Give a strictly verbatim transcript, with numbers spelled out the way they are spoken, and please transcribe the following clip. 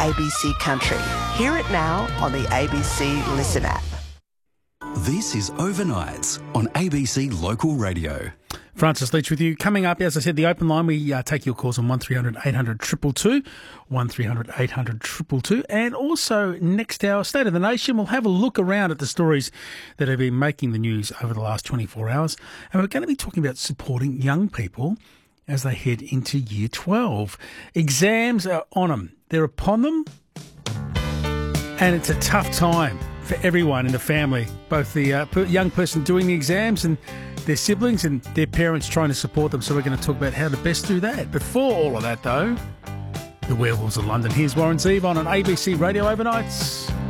A B C Country. Hear it now on the A B C Listen app. This is Overnights on A B C Local Radio. Francis Leach with you. Coming up, as I said, the open line, we uh, take your calls on one three hundred eight hundred two two two, one three hundred eight hundred two two two. And also, next hour, State of the Nation, we'll have a look around at the stories that have been making the news over the last twenty-four hours. And we're going to be talking about supporting young people as they head into Year twelve. Exams are on them. They're upon them. And it's a tough time for everyone in the family, both the uh, young person doing the exams and their siblings and their parents trying to support them. So we're going to talk about how to best do that. Before all of that, though, the Werewolves of London. Here's Warren Zevon on A B C Radio Overnights.